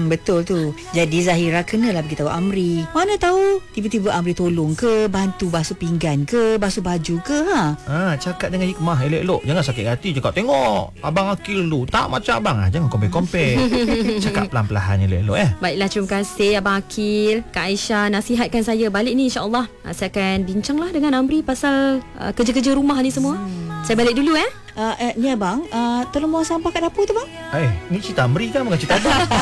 Betul tu. Jadi Zahira kenalah beritahu Amri. Mana tahu tiba-tiba Amri tolong ke, bantu basuh pinggan ke, basuh baju ke. Cakap dengan hikmah elok-elok. Jangan sakit hati. Cakap, tengok Abang Akil tu tak macam abang. Jangan compare-compare. Cakap pelan-pelan elok-elok. Baiklah, terima kasih Abang Akil. Kak Aisyah nasihatkan saya balik ni, insyaAllah saya akan bincanglah dengan Amri pasal kerja-kerja rumah ni semua. Saya balik dulu. Ni abang, tolong buang sampah kat dapur tu bang. Ni cerita Amri kan, bukan cerita abang.